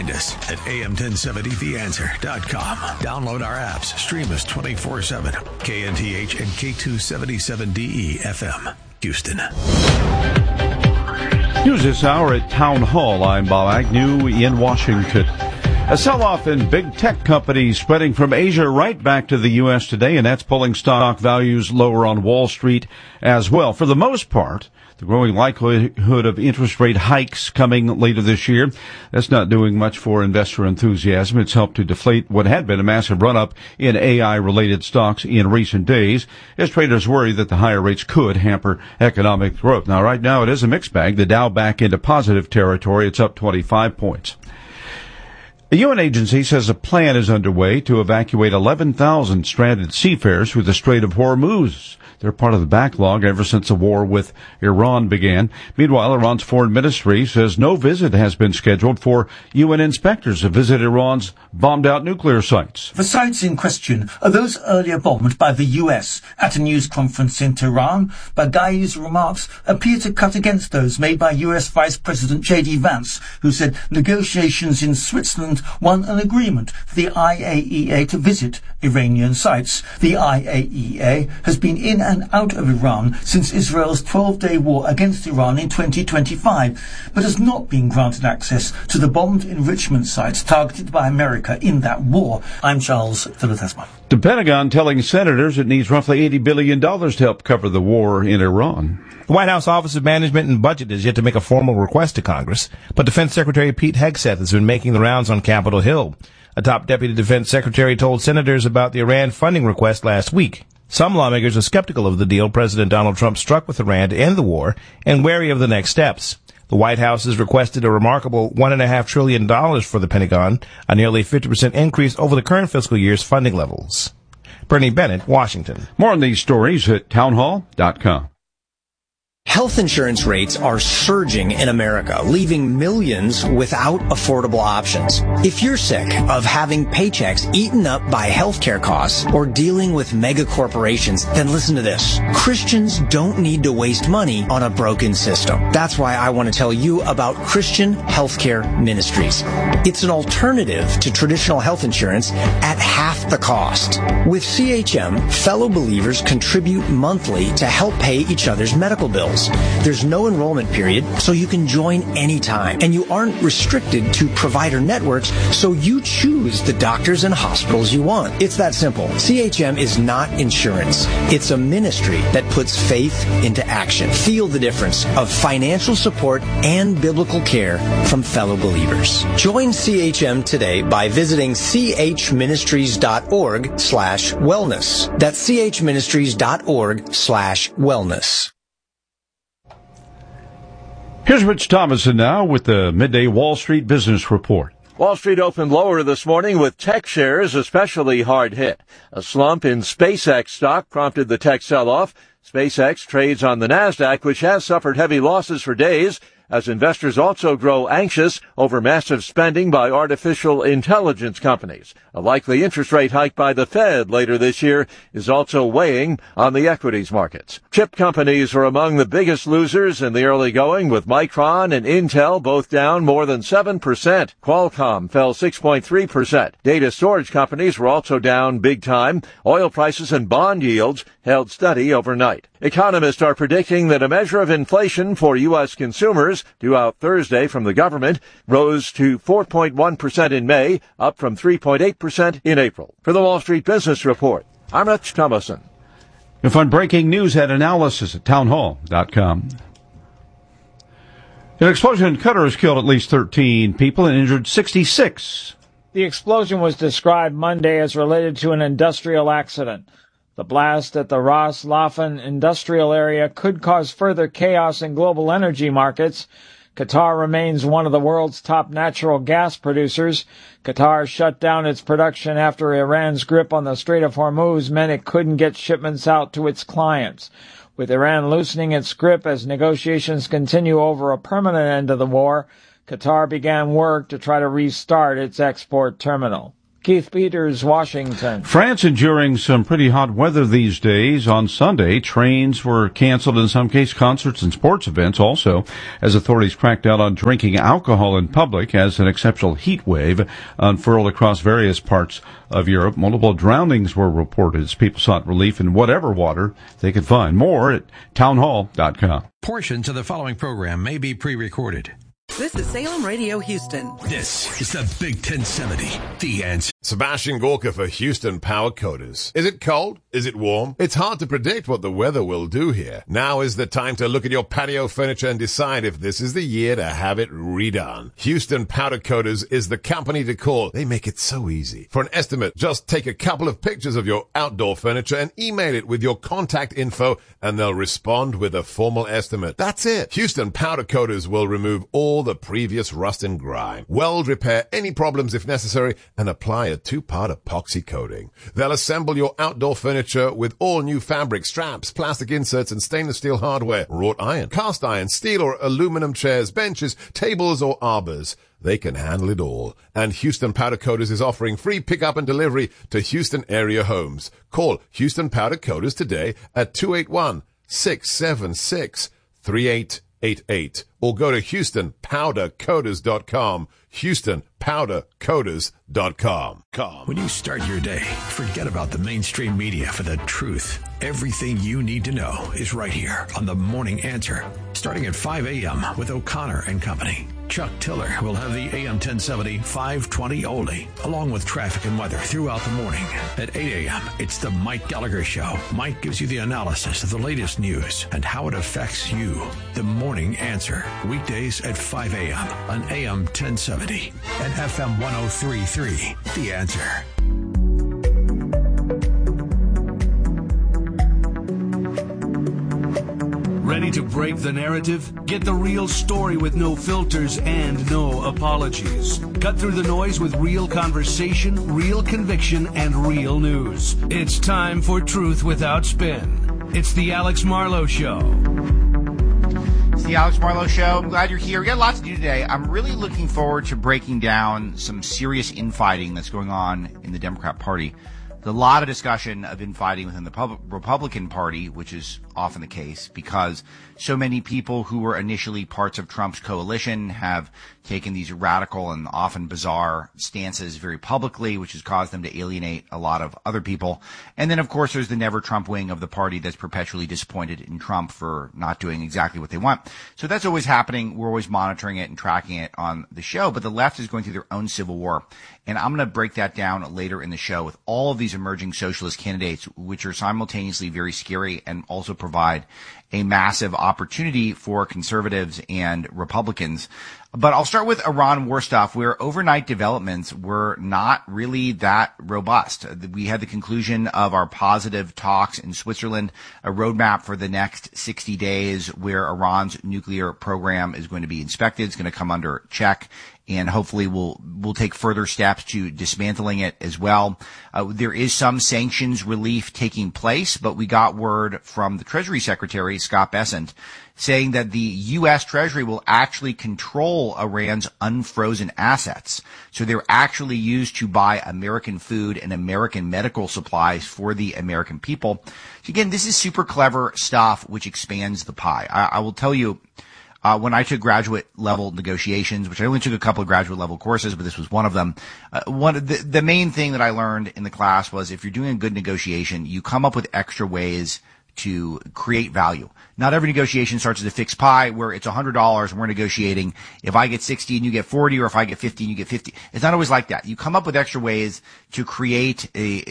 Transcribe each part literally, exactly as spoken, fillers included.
Find us at A M ten seventy the answer dot com. Download our apps. Stream us twenty-four seven. K N T H and K two seventy-seven D E F M. Houston. News this hour at Town Hall. I'm Bob Agnew in Washington. A sell-off in big tech companies spreading from Asia right back to the U S today, and that's pulling stock values lower on Wall Street as well. For the most part, the growing likelihood of interest rate hikes coming later this year, that's not doing much for investor enthusiasm. It's helped to deflate what had been a massive run-up in A I-related stocks in recent days, as traders worry that the higher rates could hamper economic growth. Now, right now, it is a mixed bag. The Dow back into positive territory. It's up twenty-five points. The U N agency says a plan is underway to evacuate eleven thousand stranded seafarers through the Strait of Hormuz. They're part of the backlog ever since the war with Iran began. Meanwhile, Iran's foreign ministry says no visit has been scheduled for U N inspectors to visit Iran's bombed-out nuclear sites. The sites in question are those earlier bombed by the U S. At a news conference in Tehran, Baghai's remarks appear to cut against those made by U S Vice President J D Vance, who said negotiations in Switzerland won an agreement for the I A E A to visit Iranian sites. The I A E A has been in and out of Iran since Israel's twelve-day war against Iran in twenty twenty-five, but has not been granted access to the bombed enrichment sites targeted by America in that war. I'm Charles Philothesma. The Pentagon telling senators it needs roughly eighty billion dollars to help cover the war in Iran. The White House Office of Management and Budget has yet to make a formal request to Congress, but Defense Secretary Pete Hegseth has been making the rounds on Capitol Hill. A top deputy defense secretary told senators about the Iran funding request last week. Some lawmakers are skeptical of the deal President Donald Trump struck with Iran to end the war and wary of the next steps. The White House has requested a remarkable one point five trillion dollars for the Pentagon, a nearly fifty percent increase over the current fiscal year's funding levels. Bernie Bennett, Washington. More on these stories at town hall dot com. Health insurance rates are surging in America, leaving millions without affordable options. If you're sick of having paychecks eaten up by healthcare costs or dealing with mega corporations, then listen to this. Christians don't need to waste money on a broken system. That's why I want to tell you about Christian Healthcare Ministries. It's an alternative to traditional health insurance at half the cost. With C H M, fellow believers contribute monthly to help pay each other's medical bills. There's no enrollment period, so you can join anytime. And you aren't restricted to provider networks, so you choose the doctors and hospitals you want. It's that simple. C H M is not insurance. It's a ministry that puts faith into action. Feel the difference of financial support and biblical care from fellow believers. Join C H M today by visiting chministries.org slash wellness. That's chministries.org slash wellness. Here's Rich Thomason now with the Midday Wall Street Business Report. Wall Street opened lower this morning with tech shares especially hard hit. A slump in SpaceX stock prompted the tech sell-off. SpaceX trades on the NASDAQ, which has suffered heavy losses for days, as investors also grow anxious over massive spending by artificial intelligence companies. A likely interest rate hike by the Fed later this year is also weighing on the equities markets. Chip companies are among the biggest losers in the early going, with Micron and Intel both down more than seven percent. Qualcomm fell six point three percent. Data storage companies were also down big time. Oil prices and bond yields held steady overnight. Economists are predicting that a measure of inflation for U S consumers due out Thursday from the government rose to four point one percent in May, up from three point eight percent in April. For the Wall Street Business Report, I'm Rich Thomason. You'll find breaking news and analysis at town hall dot com. An explosion in Qatar has killed at least thirteen people and injured sixty-six. The explosion was described Monday as related to an industrial accident. The blast at the Ras Laffan industrial area could cause further chaos in global energy markets. Qatar remains one of the world's top natural gas producers. Qatar shut down its production after Iran's grip on the Strait of Hormuz meant it couldn't get shipments out to its clients. With Iran loosening its grip as negotiations continue over a permanent end of the war, Qatar began work to try to restart its export terminal. Keith Peters, Washington. France enduring some pretty hot weather these days. On Sunday, trains were canceled, in some cases concerts and sports events also, as authorities cracked down on drinking alcohol in public as an exceptional heat wave unfurled across various parts of Europe. Multiple drownings were reported as people sought relief in whatever water they could find. More at townhall dot com. Portions of the following program may be pre-recorded. This is Salem Radio Houston. This is the Big ten seventy, The Answer. Sebastian Gorka for Houston Power Coaters. Is it cold? Is it warm? It's hard to predict what the weather will do here. Now is the time to look at your patio furniture and decide if this is the year to have it redone. Houston Powder Coaters is the company to call. They make it so easy. For an estimate, just take a couple of pictures of your outdoor furniture and email it with your contact info, and they'll respond with a formal estimate. That's it. Houston Powder Coaters will remove all the previous rust and grime, weld repair any problems if necessary, and apply a two-part epoxy coating. They'll assemble your outdoor furniture with all new fabric, straps, plastic inserts, and stainless steel hardware, wrought iron, cast iron, steel or aluminum chairs, benches, tables, or arbors. They can handle it all. And Houston Powder Coaters is offering free pickup and delivery to Houston area homes. Call Houston Powder Coaters today at two eight one, six seven six, three eight eight eight or go to houston powder coaters dot com. houston powder coaters dot com. When you start your day, forget about the mainstream media for the truth. Everything you need to know is right here on The Morning Answer, starting at five a.m. with O'Connor and Company. Chuck Tiller will have the A M ten seventy five twenty oldie, along with traffic and weather throughout the morning. At eight a.m., it's the Mike Gallagher Show. Mike gives you the analysis of the latest news and how it affects you. The Morning Answer, weekdays at five a.m. on A M ten seventy and F M one oh three point three. The Answer. Ready to break the narrative? Get the real story with no filters and no apologies. Cut through the noise with real conversation, real conviction, and real news. It's time for Truth Without Spin. It's the Alex Marlowe Show. It's the Alex Marlowe Show. I'm glad you're here. We got lots to do today. I'm really looking forward to breaking down some serious infighting that's going on in the Democrat Party. There's a lot of discussion of infighting within the Pub- Republican Party, which is often the case because so many people who were initially parts of Trump's coalition have taken these radical and often bizarre stances very publicly, which has caused them to alienate a lot of other people. And then, of course, there's the never Trump wing of the party that's perpetually disappointed in Trump for not doing exactly what they want. So that's always happening. We're always monitoring it and tracking it on the show. But the left is going through their own civil war. And I'm going to break that down later in the show with all of these emerging socialist candidates, which are simultaneously very scary and also provide a massive opportunity for conservatives and Republicans. But I'll start with Iran war stuff, where overnight developments were not really that robust. We had the conclusion of our positive talks in Switzerland, a roadmap for the next sixty days where Iran's nuclear program is going to be inspected. It's going to come under check. And hopefully we'll we'll take further steps to dismantling it as well. Uh, there is some sanctions relief taking place, but we got word from the Treasury Secretary, Scott Bessent, saying that the U S. Treasury will actually control Iran's unfrozen assets. So they're actually used to buy American food and American medical supplies for the American people. So again, this is super clever stuff which expands the pie. I, I will tell you, Uh, when I took graduate level negotiations, which I only took a couple of graduate level courses, but this was one of them, uh, one of the, the main thing that I learned in the class was if you're doing a good negotiation, you come up with extra ways to create value. Not every negotiation starts as a fixed pie where it's one hundred dollars and we're negotiating. If I get sixty and you get forty, or if I get fifty and you get fifty. It's not always like that. You come up with extra ways to create a,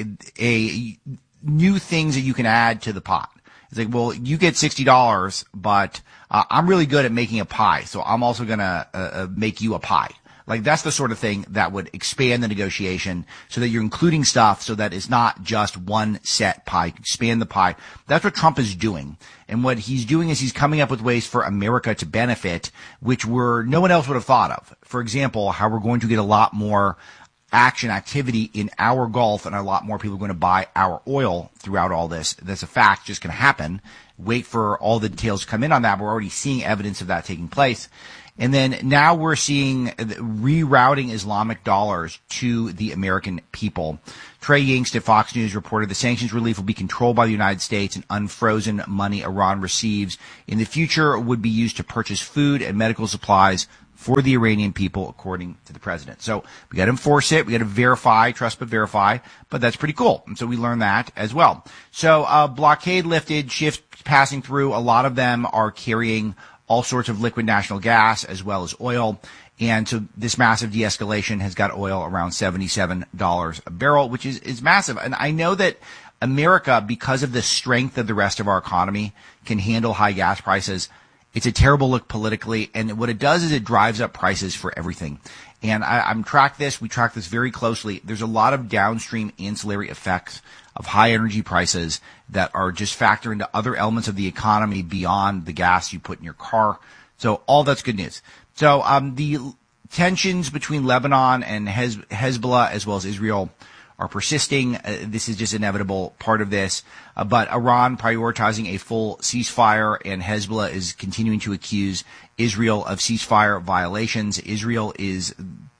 a new things that you can add to the pot. It's like, well, you get sixty dollars, but uh, I'm really good at making a pie, so I'm also going to uh, make you a pie. Like, that's the sort of thing that would expand the negotiation so that you're including stuff so that it's not just one set pie. Expand the pie. That's what Trump is doing. And what he's doing is he's coming up with ways for America to benefit, which were no one else would have thought of. For example, how we're going to get a lot more action activity in our Gulf, and a lot more people are going to buy our oil throughout all this. That's a fact, just going to happen. Wait for all the details to come in on that. We're already seeing evidence of that taking place. And then now we're seeing rerouting Islamic dollars to the American people. Trey Yingst at Fox News reported the sanctions relief will be controlled by the United States, and unfrozen money Iran receives in the future would be used to purchase food and medical supplies for the Iranian people, according to the president. So we got to enforce it. We got to verify, trust but verify. But that's pretty cool. And so we learned that as well. So uh, blockade lifted, ships passing through. A lot of them are carrying all sorts of liquid natural gas as well as oil. And so this massive de-escalation has got oil around seventy-seven dollars a barrel, which is, is massive. And I know that America, because of the strength of the rest of our economy, can handle high gas prices. It's a terrible look politically, and what it does is it drives up prices for everything. And I, I'm track this. We track this very closely. There's a lot of downstream ancillary effects of high energy prices that are just factor into other elements of the economy beyond the gas you put in your car. So all that's good news. So um, the tensions between Lebanon and Hez- Hezbollah as well as Israel are persisting. Uh, this is just inevitable part of this. Uh, but Iran prioritizing a full ceasefire, and Hezbollah is continuing to accuse Israel of ceasefire violations. Israel is,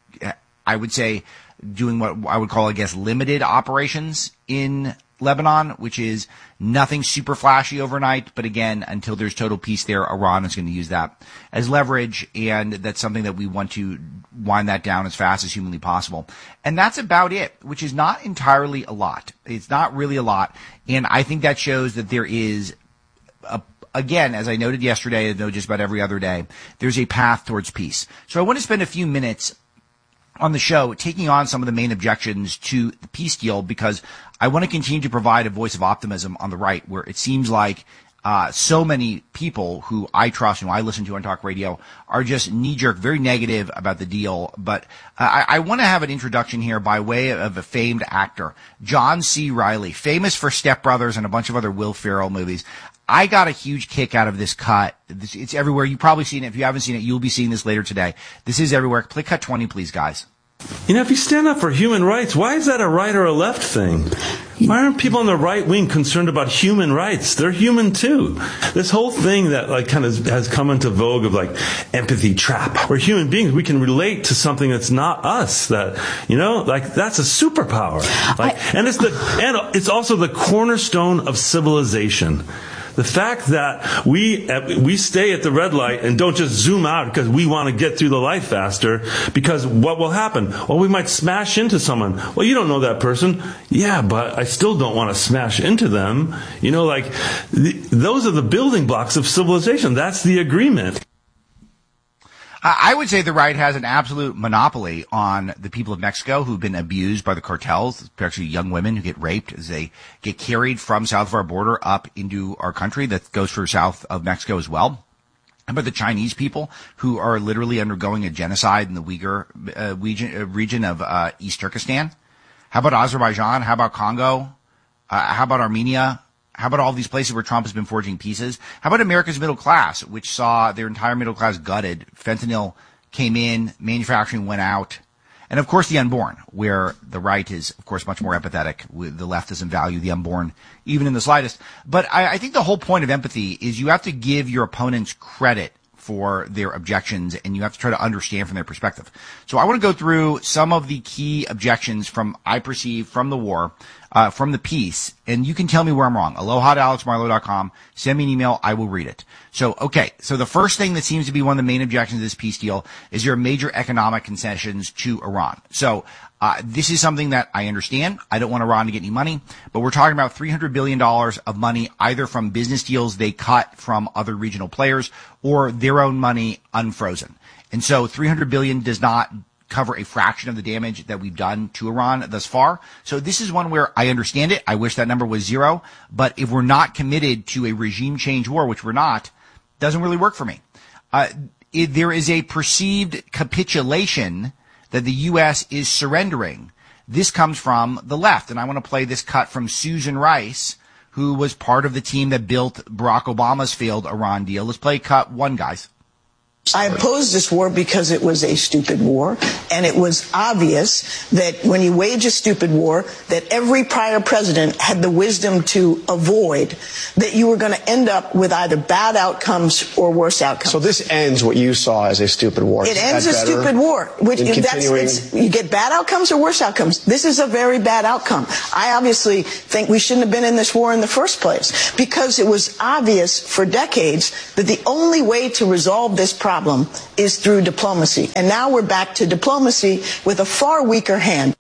I would say, doing what I would call, I guess, limited operations in Lebanon, which is nothing super flashy overnight. But again, until there's total peace there, Iran is going to use that as leverage. And that's something that we want to wind that down as fast as humanly possible. And that's about it, which is not entirely a lot. It's not really a lot. And I think that shows that there is a, again, as I noted yesterday, I know just about every other day, there's a path towards peace. So I want to spend a few minutes on the show taking on some of the main objections to the peace deal, because I want to continue to provide a voice of optimism on the right, where it seems like uh so many people who I trust and who I listen to on talk radio are just knee-jerk, very negative about the deal. But uh, I, I want to have an introduction here by way of a famed actor, John C. Reilly, famous for Step Brothers and a bunch of other Will Ferrell movies. I got a huge kick out of this cut. It's everywhere. You've probably seen it. If you haven't seen it, you'll be seeing this later today. This is everywhere. Play cut twenty, please, guys. You know, if you stand up for human rights, why is that a right or a left thing? Why aren't people on the right wing concerned about human rights? They're human too. This whole thing that like kind of has come into vogue of like empathy trap. We're human beings. We can relate to something that's not us. That, you know, like that's a superpower. Like, I, and it's the and it's also the cornerstone of civilization. The fact that we we stay at the red light and don't just zoom out because we want to get through the light faster, because what will happen? Well, we might smash into someone. Well, you don't know that person. Yeah, but I still don't want to smash into them. You know, like, the, those are the building blocks of civilization. That's the agreement. I would say the right has an absolute monopoly on the people of Mexico who've been abused by the cartels, especially young women who get raped as they get carried from south of our border up into our country. That goes for south of Mexico as well. How about the Chinese people who are literally undergoing a genocide in the Uyghur uh, region, uh, region of uh, East Turkestan? How about Azerbaijan? How about Congo? Uh, how about Armenia? How about all these places where Trump has been forging pieces? How about America's middle class, which saw their entire middle class gutted? Fentanyl came in, manufacturing went out. And, of course, the unborn, where the right is, of course, much more empathetic. The left doesn't value the unborn, even in the slightest. But I, I think the whole point of empathy is you have to give your opponents credit for their objections, and you have to try to understand from their perspective. So I want to go through some of the key objections from I perceive from the war, uh, from the peace, and you can tell me where I'm wrong. Aloha at alex marlow dot com. Send me an email. I will read it. So, okay. So the first thing that seems to be one of the main objections to this peace deal is your major economic concessions to Iran. So, uh, this is something that I understand. I don't want Iran to get any money, but we're talking about three hundred billion dollars of money either from business deals they cut from other regional players or their own money unfrozen. And so three hundred billion dollars does not cover a fraction of the damage that we've done to Iran thus far. So this is one where I understand it. I wish that number was zero. But if we're not committed to a regime change war, which we're not, doesn't really work for me. Uh, it, there is a perceived capitulation that the U S is surrendering. This comes from the left. And I want to play this cut from Susan Rice, who was part of the team that built Barack Obama's failed Iran deal. Let's play cut one, guys. I opposed this war because it was a stupid war, and it was obvious that when you wage a stupid war that every prior president had the wisdom to avoid, that you were going to end up with either bad outcomes or worse outcomes. So this ends what you saw as a stupid war. It ends a stupid war. Which, that's, it's, you get bad outcomes or worse outcomes. This is a very bad outcome. I obviously think we shouldn't have been in this war in the first place because it was obvious for decades that the only way to resolve this problem is through diplomacy. And now we're back to diplomacy with a far weaker hand.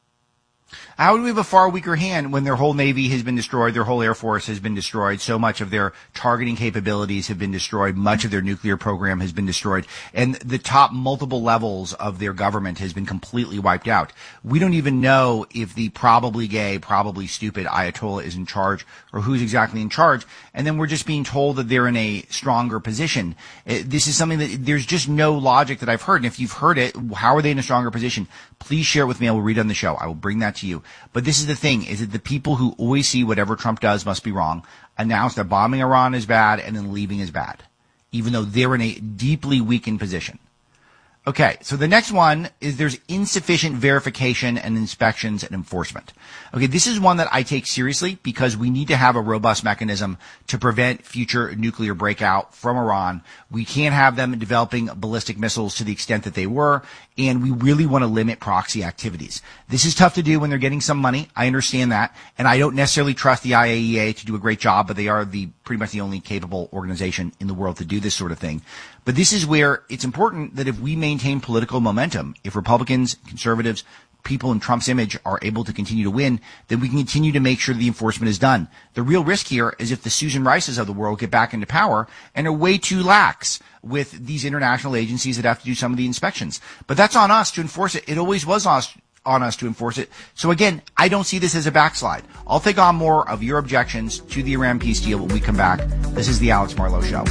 How do we have a far weaker hand when their whole Navy has been destroyed, their whole Air Force has been destroyed, so much of their targeting capabilities have been destroyed, much of their nuclear program has been destroyed, and the top multiple levels of their government has been completely wiped out? We don't even know if the probably gay, probably stupid Ayatollah is in charge or who's exactly in charge, and then we're just being told that they're in a stronger position. This is something that there's just no logic that I've heard, and if you've heard it, how are they in a stronger position? Please share it with me. I will read it on the show. I will bring that to you. But this is the thing, is that the people who always see whatever Trump does must be wrong, announce that bombing Iran is bad and then leaving is bad, even though they're in a deeply weakened position. Okay, so the next one is there's insufficient verification and inspections and enforcement. Okay, this is one that I take seriously because we need to have a robust mechanism to prevent future nuclear breakout from Iran. We can't have them developing ballistic missiles to the extent that they were, and we really want to limit proxy activities. This is tough to do when they're getting some money. I understand that, and I don't necessarily trust the I A E A to do a great job, but they are the pretty much the only capable organization in the world to do this sort of thing. But this is where it's important that if we maintain political momentum, if Republicans, conservatives, people in Trump's image are able to continue to win, then we can continue to make sure the enforcement is done. The real risk here is if the Susan Rices of the world get back into power and are way too lax with these international agencies that have to do some of the inspections. But that's on us to enforce it. It always was on us. on us to enforce it. So again, I don't see this as a backslide. I'll take on more of your objections to the Iran peace deal when we come back. This is the Alex Marlowe Show.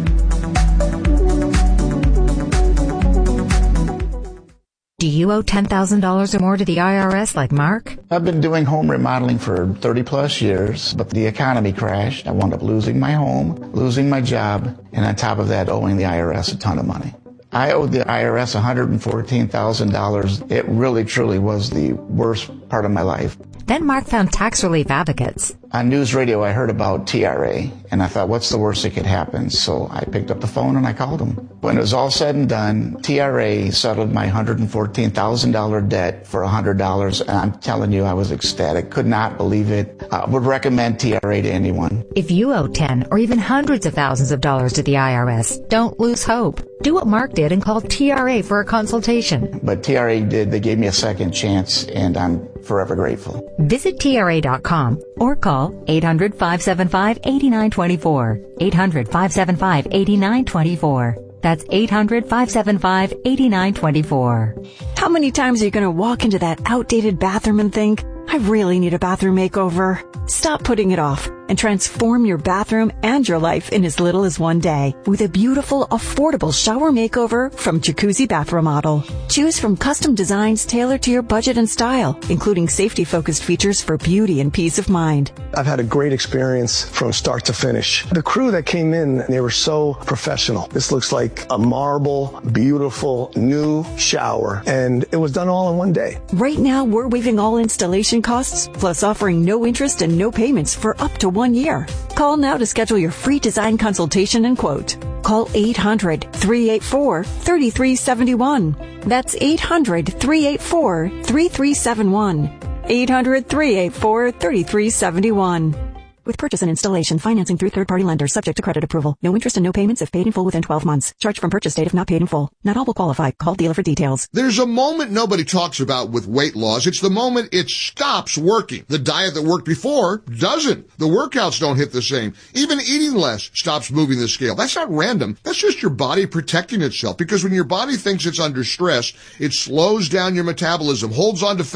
Do you owe ten thousand dollars or more to the I R S like Mark? I've been doing home remodeling for thirty plus years, but the economy crashed. I wound up losing my home, losing my job, and on top of that, owing the I R S a ton of money. I owed the I R S one hundred fourteen thousand dollars. It really, truly was the worst part of my life. Then Mark found tax relief advocates. On news radio, I heard about T R A, and I thought, what's the worst that could happen? So I picked up the phone and I called them. When it was all said and done, T R A settled my one hundred fourteen thousand dollars debt for one hundred dollars, and I'm telling you, I was ecstatic. Could not believe it. I would recommend T R A to anyone. If you owe ten or even hundreds of thousands of dollars to the I R S, don't lose hope. Do what Mark did and call T R A for a consultation. But T R A did. They gave me a second chance, and I'm forever grateful. Visit T R A dot com or call eight hundred, five seven five, eight nine two four. eight hundred, five seven five, eight nine two four. That's eight hundred, five seven five, eight nine two four. How many times are you going to walk into that outdated bathroom and think, I really need a bathroom makeover? Stop putting it off and transform your bathroom and your life in as little as one day with a beautiful, affordable shower makeover from Jacuzzi Bath Remodel. Choose from custom designs tailored to your budget and style, including safety-focused features for beauty and peace of mind. I've had a great experience from start to finish. The crew that came in, they were so professional. This looks like a marble, beautiful, new shower, and it was done all in one day. Right now, we're waiving all installation costs, plus offering no interest and no payments for up to one year. Call now to schedule your free design consultation and quote. Call eight hundred, three eight four, three three seven one. That's eight hundred, three eight four, three three seven one. eight hundred, three eight four, three three seven one. With purchase and installation, financing through third-party lenders subject to credit approval. No interest and no payments if paid in full within twelve months. Charged from purchase date if not paid in full. Not all will qualify. Call dealer for details. There's a moment nobody talks about with weight loss. It's the moment it stops working. The diet that worked before doesn't. The workouts don't hit the same. Even eating less stops moving the scale. That's not random. That's just your body protecting itself, because when your body thinks it's under stress, it slows down your metabolism, holds on to fat,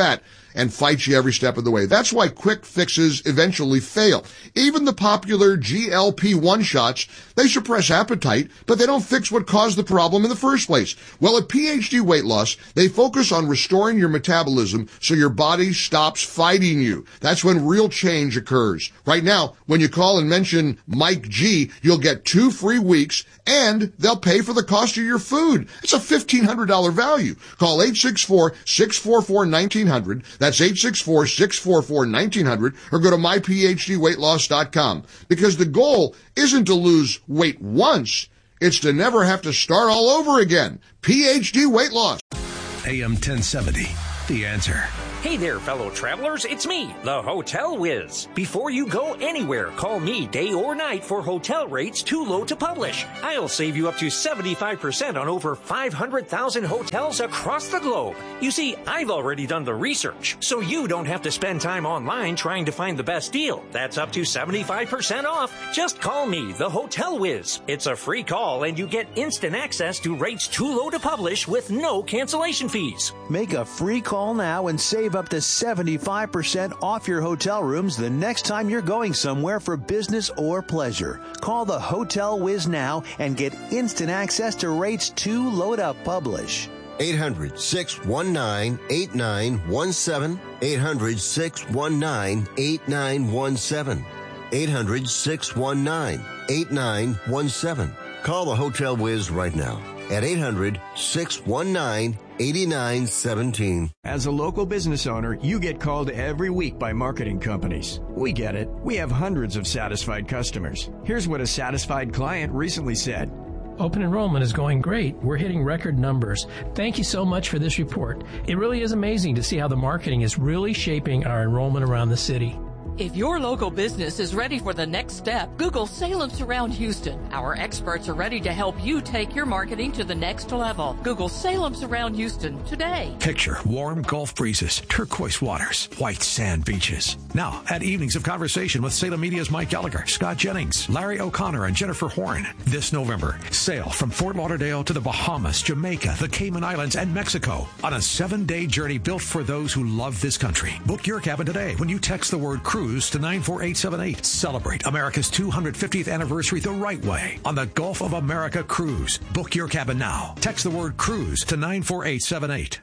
and fight you every step of the way. That's why quick fixes eventually fail. Even the popular G L P one shots, they suppress appetite, but they don't fix what caused the problem in the first place. Well, at P H D Weight Loss, they focus on restoring your metabolism so your body stops fighting you. That's when real change occurs. Right now, when you call and mention Mike G, you'll get two free weeks and they'll pay for the cost of your food. It's a fifteen hundred dollars value. Call eight six four, six four four, one nine zero zero. That's eight six four, six four four, one nine zero zero or go to my p h d weight loss dot com. Because the goal isn't to lose weight once, it's to never have to start all over again. P H D Weight Loss. A M ten seventy, The Answer. Hey there, fellow travelers. It's me, the Hotel Whiz. Before you go anywhere, call me day or night for hotel rates too low to publish. I'll save you up to seventy-five percent on over five hundred thousand hotels across the globe. You see, I've already done the research, so you don't have to spend time online trying to find the best deal. That's up to seventy-five percent off. Just call me, the Hotel Whiz. It's a free call, and you get instant access to rates too low to publish with no cancellation fees. Make a free call now and save up to seventy-five percent off your hotel rooms the next time you're going somewhere for business or pleasure. Call the Hotel Whiz now and get instant access to rates too low to publish. eight hundred, six one nine, eight nine one seven. eight hundred, six one nine, eight nine one seven. eight hundred, six one nine, eight nine one seven. Call the Hotel Whiz right now at eight hundred, six one nine, eight nine one seven. As a local business owner, you get called every week by marketing companies. We get it. We have hundreds of satisfied customers. Here's what a satisfied client recently said. Open enrollment is going great. We're hitting record numbers. Thank you so much for this report. It really is amazing to see how the marketing is really shaping our enrollment around the city. If your local business is ready for the next step, Google Salem Surround Houston. Our experts are ready to help you take your marketing to the next level. Google Salem Surround Houston today. Picture warm Gulf breezes, turquoise waters, white sand beaches. Now, at Evenings of Conversation with Salem Media's Mike Gallagher, Scott Jennings, Larry O'Connor, and Jennifer Horn. This November, sail from Fort Lauderdale to the Bahamas, Jamaica, the Cayman Islands, and Mexico on a seven-day journey built for those who love this country. Book your cabin today when you text the word cruise to nine four eight seven eight. Celebrate America's two hundred fiftieth anniversary the right way on the Gulf of America Cruise. Book your cabin now. Text the word cruise to nine four eight seven eight.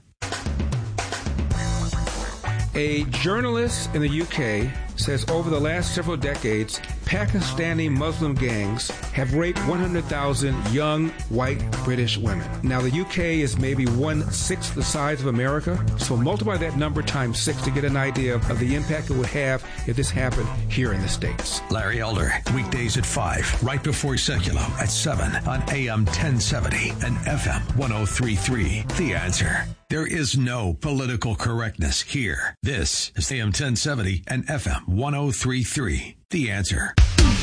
A journalist in the U K says over the last several decades, Pakistani Muslim gangs have raped one hundred thousand young white British women. Now, the U K is maybe one-sixth the size of America, so multiply that number times six to get an idea of the impact it would have if this happened here in the States. Larry Elder, weekdays at five, right before Secular at seven on A M ten seventy and F M one oh three point three. The Answer. There is no political correctness here. This is A M ten seventy and F M one oh three point three. The Answer.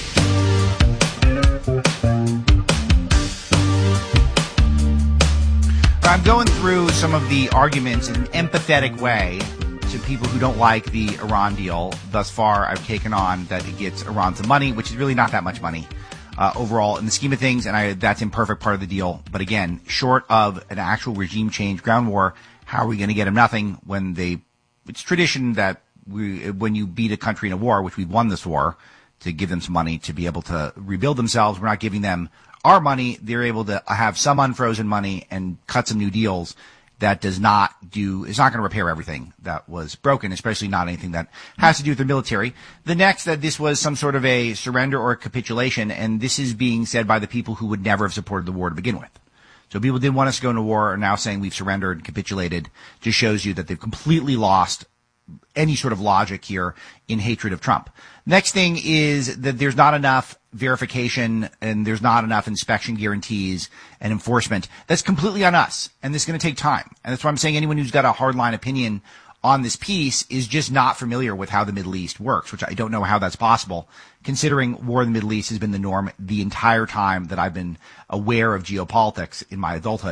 I'm going through some of the arguments in an empathetic way to people who don't like the Iran deal. Thus far, I've taken on that it gets Iran some money, which is really not that much money uh, overall in the scheme of things, and I, that's imperfect part of the deal. But again, short of an actual regime change, ground war, how are we going to get them nothing when they? It's tradition that we, when you beat a country in a war, which we've won this war, to give them some money to be able to rebuild themselves. We're not giving them our money. They're able to have some unfrozen money and cut some new deals. That does not do, it's not going to repair everything that was broken, especially not anything that has to do with the military. The next, that this was some sort of a surrender or a capitulation, and this is being said by the people who would never have supported the war to begin with. So people didn't want us to go into war are now saying we've surrendered and capitulated. Just shows you that they've completely lost any sort of logic here in hatred of Trump. Next thing is that there's not enough verification and there's not enough inspection guarantees and enforcement. That's completely on us, and this is going to take time. And that's why I'm saying anyone who's got a hardline opinion on this piece is just not familiar with how the Middle East works, which I don't know how that's possible, considering war in the Middle East has been the norm the entire time that I've been aware of geopolitics in my adulthood.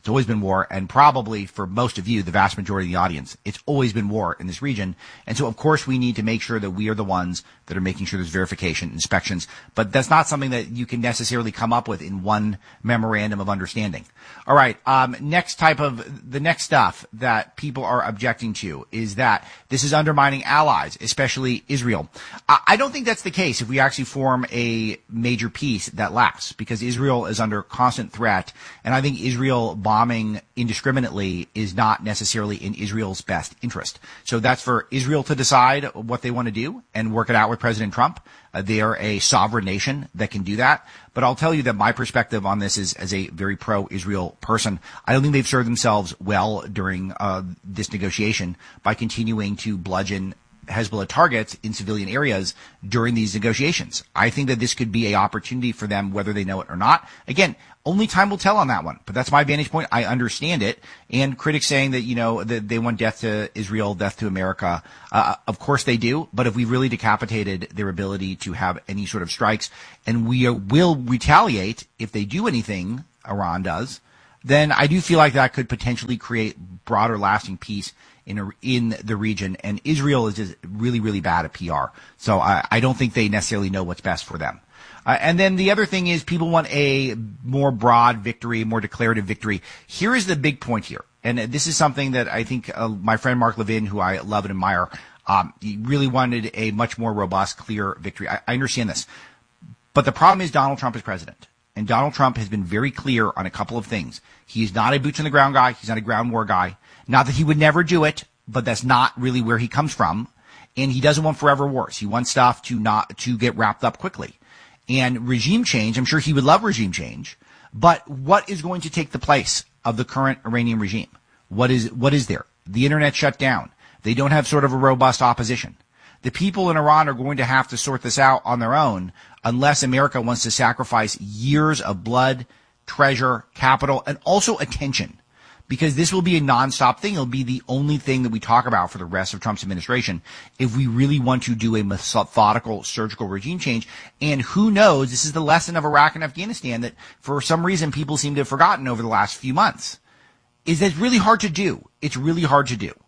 It's always been war, and probably for most of you, the vast majority of the audience, it's always been war in this region. And so, of course, we need to make sure that we are the ones that are making sure there's verification, inspections. But that's not something that you can necessarily come up with in one memorandum of understanding. All right, um, next type of, the next stuff that people are objecting to is that this is undermining allies, especially Israel. I, I don't think that's the case if we actually form a major peace that lasts, because Israel is under constant threat, and I think Israel bombing indiscriminately is not necessarily in Israel's best interest. So that's for Israel to decide what they want to do and work it out with President Trump. Uh, they are a sovereign nation that can do that. But I'll tell you that my perspective on this is as a very pro-Israel person. I don't think they've served themselves well during uh, this negotiation by continuing to bludgeon Hezbollah targets in civilian areas during these negotiations. I think that this could be an opportunity for them, whether they know it or not. Again, only time will tell on that one, but that's my vantage point. I understand it. And critics saying that, you know, that they want death to Israel, death to America. Uh, of course they do. But if we really decapitated their ability to have any sort of strikes, and we uh, will retaliate if they do anything, Iran does, then I do feel like that could potentially create broader lasting peace in a, in the region. And Israel is just really, really bad at P R. So I, I don't think they necessarily know what's best for them. Uh, and then the other thing is people want a more broad victory, more declarative victory. Here is the big point here. And this is something that I think uh, my friend Mark Levin, who I love and admire, um, he really wanted a much more robust, clear victory. I, I understand this. But the problem is Donald Trump is president. And Donald Trump has been very clear on a couple of things. He is not a boots on the ground guy. He's not a ground war guy. Not that he would never do it, but that's not really where he comes from. And he doesn't want forever wars. He wants stuff to not, to get wrapped up quickly. And regime change, I'm sure he would love regime change, but what is going to take the place of the current Iranian regime? What is, what is there? The internet shut down. They don't have sort of a robust opposition. The people in Iran are going to have to sort this out on their own unless America wants to sacrifice years of blood, treasure, capital, and also attention. Because this will be a nonstop thing. It'll be the only thing that we talk about for the rest of Trump's administration if we really want to do a methodical surgical regime change. And who knows, this is the lesson of Iraq and Afghanistan that for some reason people seem to have forgotten over the last few months, is that it's really hard to do. It's really hard to do.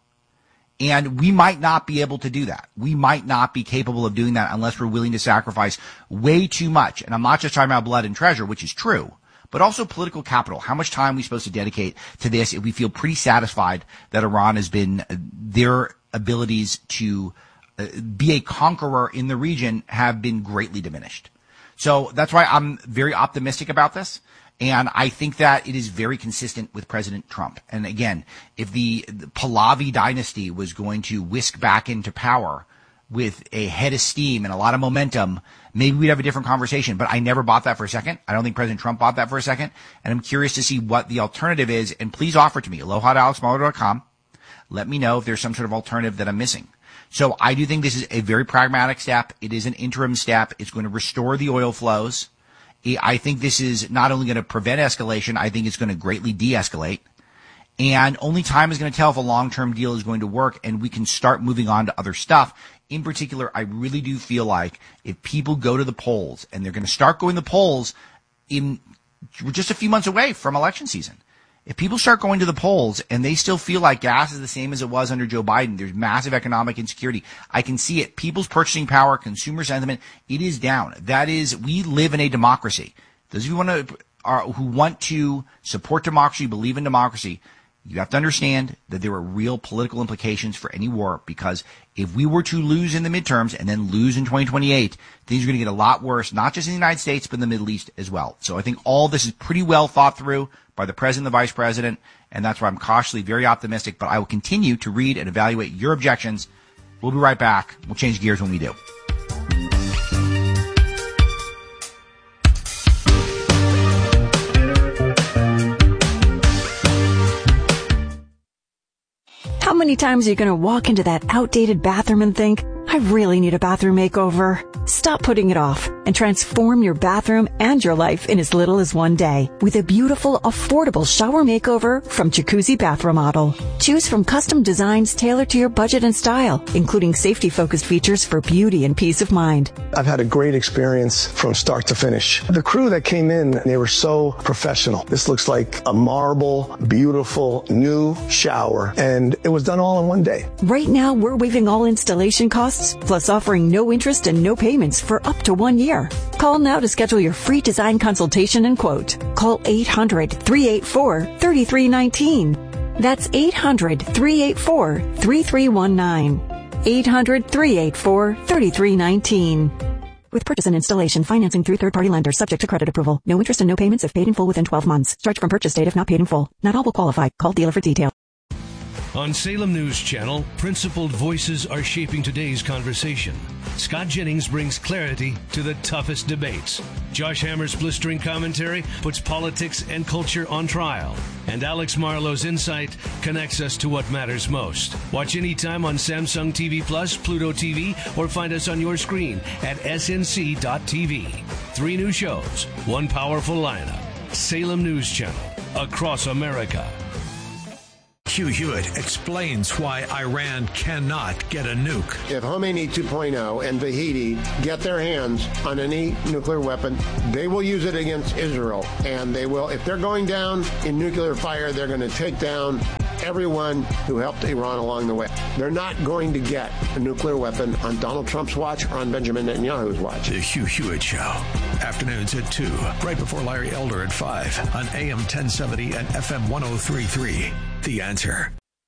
And we might not be able to do that. We might not be capable of doing that unless we're willing to sacrifice way too much. And I'm not just talking about blood and treasure, which is true, but also political capital. How much time are we supposed to dedicate to this if we feel pretty satisfied that Iran has been, uh, their abilities to uh, be a conqueror in the region have been greatly diminished. So that's why I'm very optimistic about this. And I think that it is very consistent with President Trump. And again, if the, the Pahlavi dynasty was going to whisk back into power with a head of steam and a lot of momentum, maybe we'd have a different conversation. But I never bought that for a second. I don't think President Trump bought that for a second. And I'm curious to see what the alternative is. And please offer it to me, aloha at alex mahler dot com. Let me know if there's some sort of alternative that I'm missing. So I do think this is a very pragmatic step. It is an interim step. It's going to restore the oil flows. I think this is not only going to prevent escalation, I think it's going to greatly de-escalate. And only time is going to tell if a long-term deal is going to work and we can start moving on to other stuff. In particular, I really do feel like if people go to the polls, and they're going to start going to the polls in, we're just a few months away from election season. If people start going to the polls and they still feel like gas is the same as it was under Joe Biden, there's massive economic insecurity. I can see it. People's purchasing power, consumer sentiment, it is down. That is, we live in a democracy. Those of you who want to, are, who want to support democracy, believe in democracy, you have to understand that there are real political implications for any war, because if we were to lose in the midterms and then lose in twenty twenty-eight, things are going to get a lot worse, not just in the United States, but in the Middle East as well. So I think all this is pretty well thought through by the president and the vice president, and that's why I'm cautiously very optimistic, but I will continue to read and evaluate your objections. We'll be right back. We'll change gears when we do. How many times are you going to walk into that outdated bathroom and think, I really need a bathroom makeover? Stop putting it off and transform your bathroom and your life in as little as one day with a beautiful, affordable shower makeover from Jacuzzi Bath Remodel. Choose from custom designs tailored to your budget and style, including safety-focused features for beauty and peace of mind. I've had a great experience from start to finish. The crew that came in, they were so professional. This looks like a marble, beautiful, new shower, and it was done all in one day. Right now, we're waiving all installation costs, plus offering no interest and no payments for up to one year. Call now to schedule your free design consultation and quote. Call eight hundred, three eight four, three three one nine. That's eight hundred, three eight four, three three one nine. eight hundred, three eight four, three three one nine. With purchase and installation, financing through third-party lenders subject to credit approval. No interest and no payments if paid in full within twelve months. Charge from purchase date if not paid in full. Not all will qualify. Call dealer for details. On Salem News Channel, principled voices are shaping today's conversation. Scott Jennings brings clarity to the toughest debates. Josh Hammer's blistering commentary puts politics and culture on trial. And Alex Marlowe's insight connects us to what matters most. Watch anytime on Samsung T V Plus, Pluto T V, or find us on your screen at S N C dot T V. Three new shows, one powerful lineup. Salem News Channel, across America. Hugh Hewitt explains why Iran cannot get a nuke. If Khomeini two point oh and Vahidi get their hands on any nuclear weapon, they will use it against Israel. And they will, if they're going down in nuclear fire, they're going to take down everyone who helped Iran along the way. They're not going to get a nuclear weapon on Donald Trump's watch or on Benjamin Netanyahu's watch. The Hugh Hewitt Show. Afternoons at two, right before Larry Elder at five on A M ten seventy and F M one oh three point three. The Answer.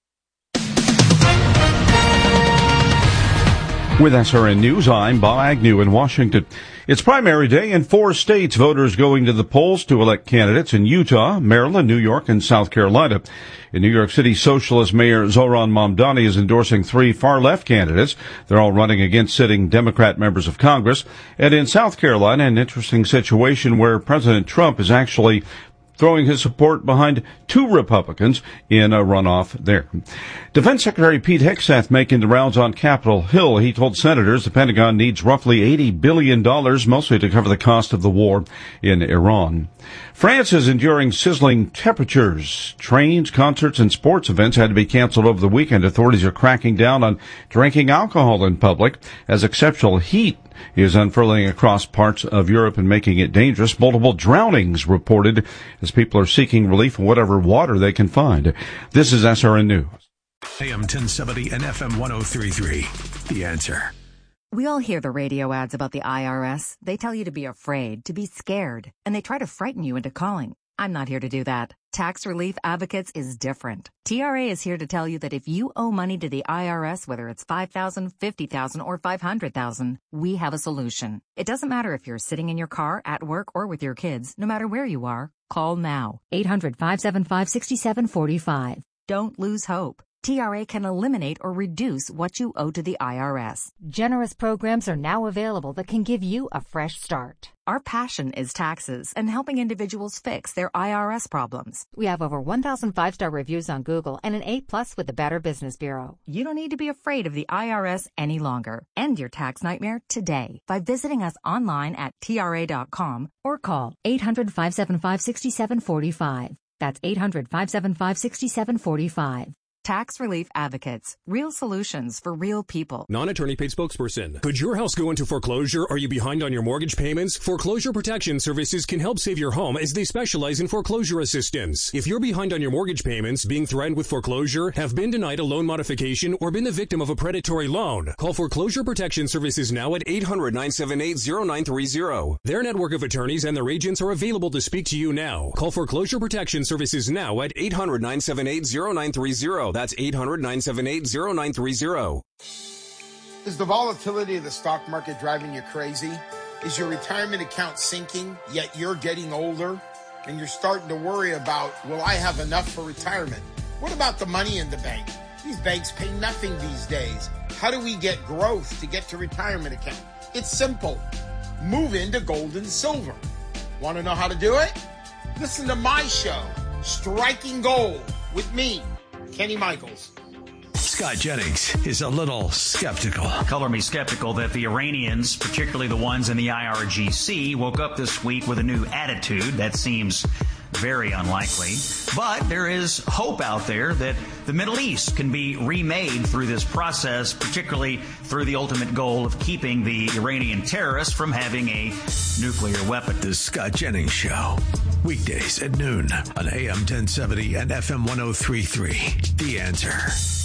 With S R N News, I'm Bob Agnew in Washington. It's primary day in four states. Voters going to the polls to elect candidates in Utah, Maryland, New York, and South Carolina. In New York City, Socialist Mayor Zohran Mamdani is endorsing three far-left candidates. They're all running against sitting Democrat members of Congress. And in South Carolina, an interesting situation where President Trump is actually throwing his support behind two Republicans in a runoff there. Defense Secretary Pete Hegseth making the rounds on Capitol Hill. He told senators the Pentagon needs roughly eighty billion dollars, mostly to cover the cost of the war in Iran. France is enduring sizzling temperatures. Trains, concerts, and sports events had to be canceled over the weekend. Authorities are cracking down on drinking alcohol in public as exceptional heat is unfurling across parts of Europe and making it dangerous. Multiple drownings reported as people are seeking relief in whatever water they can find. This is S R N News. A M ten seventy and F M one oh three point three. The Answer. We all hear the radio ads about the I R S. They tell you to be afraid, to be scared, and they try to frighten you into calling. I'm not here to do that. Tax Relief Advocates is different. T R A is here to tell you that if you owe money to the I R S, whether it's five thousand dollars, fifty thousand dollars, or five hundred thousand dollars, we have a solution. It doesn't matter if you're sitting in your car, at work, or with your kids. No matter where you are, call now. eight hundred, five seven five, six seven four five. Don't lose hope. T R A can eliminate or reduce what you owe to the I R S. Generous programs are now available that can give you a fresh start. Our passion is taxes and helping individuals fix their I R S problems. We have over one thousand five-star reviews on Google and an A plus with the Better Business Bureau. You don't need to be afraid of the I R S any longer. End your tax nightmare today by visiting us online at T R A dot com or call eight hundred, five seven five, six seven four five. That's eight hundred, five seven five, six seven four five. Tax Relief Advocates. Real solutions for real people. Non-attorney paid spokesperson. Could your house go into foreclosure? Are you behind on your mortgage payments? Foreclosure Protection Services can help save your home as they specialize in foreclosure assistance. If you're behind on your mortgage payments, being threatened with foreclosure, have been denied a loan modification, or been the victim of a predatory loan, call Foreclosure Protection Services now at eight hundred, nine seven eight, zero nine three zero. Their network of attorneys and their agents are available to speak to you now. Call Foreclosure Protection Services now at eight hundred, nine seven eight, zero nine three zero. That's eight hundred, nine seven eight, zero nine three zero. Is the volatility of the stock market driving you crazy? Is your retirement account sinking, yet you're getting older and you're starting to worry about, will I have enough for retirement? What about the money in the bank? These banks pay nothing these days. How do we get growth to get to retirement account? It's simple. Move into gold and silver. Want to know how to do it? Listen to my show, Striking Gold, with me, Kenny Michaels. Scott Jennings is a little skeptical. Color me skeptical that the Iranians, particularly the ones in the I R G C, woke up this week with a new attitude. That seems very unlikely. But there is hope out there that the Middle East can be remade through this process, particularly through the ultimate goal of keeping the Iranian terrorists from having a nuclear weapon. The Scott Jennings Show. Weekdays at noon on A M ten seventy and F M one oh three point three. The Answer.